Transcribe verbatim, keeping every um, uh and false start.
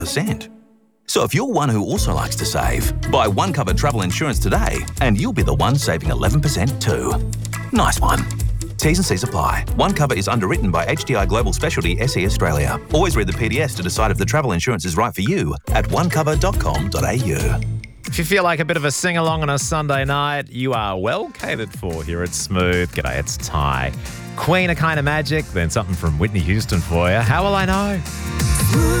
percent. So if you're one who also likes to save, buy One Cover travel insurance today and you'll be the one saving eleven percent too. Nice one. T's and C's apply. One Cover is underwritten by H D I Global Specialty S E Australia. Always read the P D S to decide if the travel insurance is right for you at one cover dot com dot a u. If you feel like a bit of a sing-along on a Sunday night, you are well catered for here at Smooth. G'day, it's Ty. Queen of Kind of Magic, then something from Whitney Houston for you. How will I know?